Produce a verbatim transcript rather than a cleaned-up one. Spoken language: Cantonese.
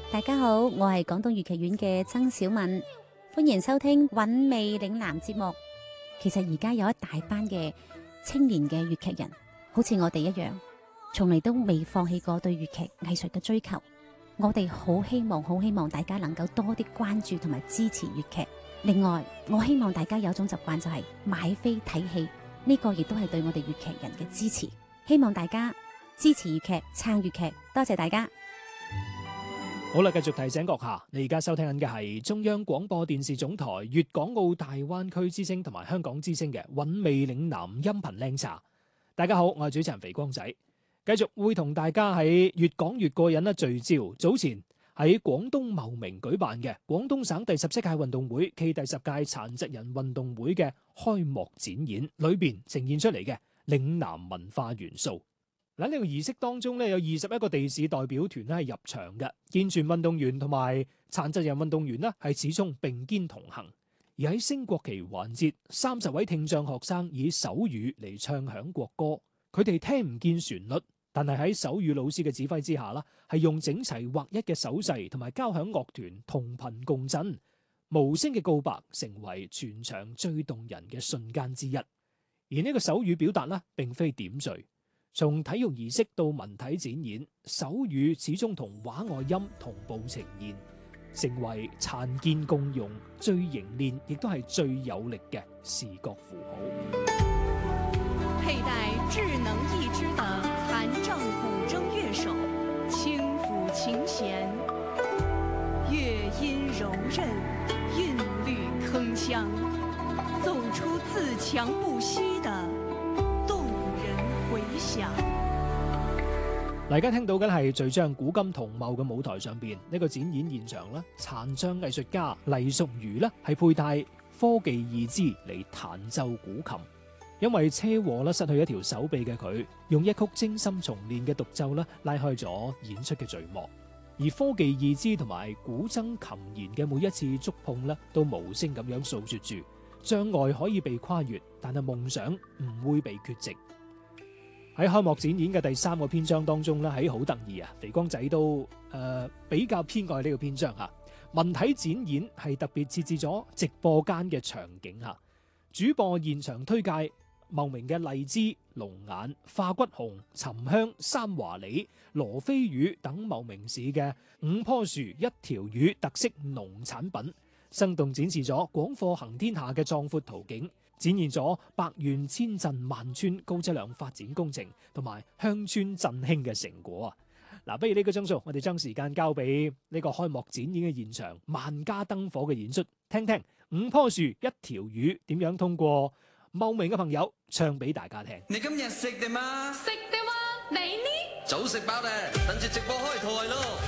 大家好，我係廣東粵劇院嘅曾小敏，歡迎收聽韻味嶺南節目。其實而家有一大班嘅青年嘅粵劇人，好似我哋一樣，從嚟都未放棄過對粵劇藝術嘅追求。我哋好希望，好希望大家能夠多啲關注同埋支持粵劇。另外，我希望大家有種習慣就係買飛睇戲，呢個亦都係對我哋粵劇人嘅支持。希望大家支持粵劇，撐粵劇，多謝大家。 好啦，繼續提醒閣下，你而家收聽緊嘅係中央廣播電視總台粵港澳大灣區之聲同埋香港之聲嘅韻味嶺南音頻靚茶。大家好，我係主持人肥光仔，繼續會同大家喺越講越過癮啦聚焦。早前喺廣東茂名舉辦嘅廣東省第十七屆運動會暨第十屆殘疾人運動會嘅開幕展演裏邊呈現出嚟嘅嶺南文化元素。喺呢個儀式當中咧，有二十一個地市代表團咧係入場嘅，健全運動員同埋殘疾人運動員咧係始終並肩同行。而喺升國旗環節，三十位聽障學生以手語嚟唱響國歌，佢哋聽唔見旋律，但係喺手語老師嘅指揮之下啦，係用整齊劃一嘅手勢同埋交響樂團同頻共振，無聲嘅告白成為全場最動人嘅瞬間之一。而呢個手語表達呢，並非點綴。從體育儀式到文體展演，手語始終同畫外音同步呈現，成為殘健共用最凝練，亦都係最有力嘅視覺符號。 佩戴智能義肢的殘障古箏樂手，輕撫琴弦，樂音柔韌，韻律鏗鏘，奏出自強不息的回響。 大家聽到嘅係聚將古今同茂嘅舞台上邊呢個展演現場啦，殘障藝術家黎淑如呢係佩戴科技義肢嚟彈奏古琴，因為車禍啦失去一條手臂嘅佢，用一曲精心重練嘅獨奏啦拉開咗演出嘅序幕。而科技義肢同埋古箏琴弦嘅每一次觸碰咧，都無聲咁樣訴說住障礙可以被跨越，但係夢想唔會被缺席。喺開幕展演嘅第三個篇章當中咧，喺好得意啊！肥光仔都誒、呃、比較偏愛呢個篇章嚇。文體展演係特別設置咗直播間嘅場景嚇，主播現場推介茂名嘅荔枝、龍眼、化骨紅、沉香、三華李、羅非魚等茂名市嘅五棵樹一條魚特色農產品，生動展示咗廣貨行天下嘅壯闊圖景。展現咗百縣千鎮萬村高質量發展工程同埋鄉村振興嘅成果啊！嗱，不如呢個鐘數，我哋將時間交俾呢個開幕展演嘅現場，萬家燈火嘅演出，聽聽五棵樹一條魚點樣通過茂名嘅朋友唱俾大家聽。 你今日食定嗎？ 食的嗎？你呢？ 早食飽咧，等住直播開台咯！